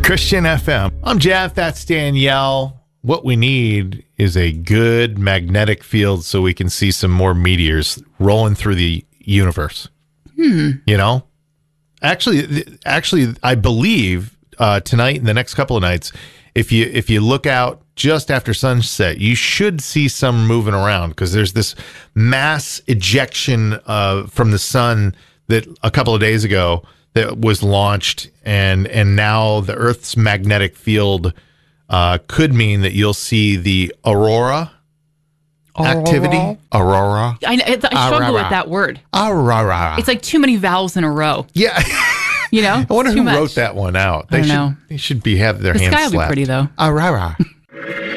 Christian FM. I'm Jeff. That's Danielle. What we need is a good magnetic field so we can see some more meteors rolling through the universe. You know? Actually, I believe tonight and the next couple of nights, if you look out just after sunset, you should see some moving around because there's this mass ejection from the sun that a couple of days ago that was launched, and now the Earth's magnetic field could mean that you'll see the aurora activity. Aurora. I struggle with that word. Aurora. It's like too many vowels in a row. Yeah. You know? I wonder who wrote that one out. I don't know. They should have their The hands sky will be slapped. pretty, though. Aurora.